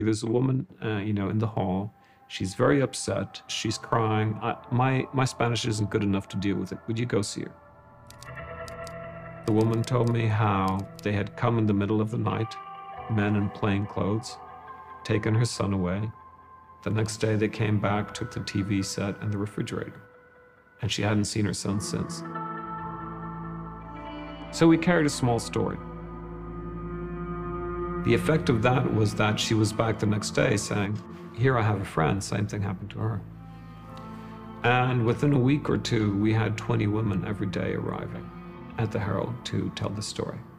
There's a woman, in the hall. She's very upset. She's crying. My Spanish isn't good enough to deal with it. Would you go see her? The woman told me how they had come in the middle of the night, men in plain clothes, taken her son away. The next day they came back, took the TV set and the refrigerator, and she hadn't seen her son since. So we carried a small story. The effect of that was that she was back the next day saying, "Here I have a friend, same thing happened to her." And within a week or two, we had 20 women every day arriving at the Herald to tell the story.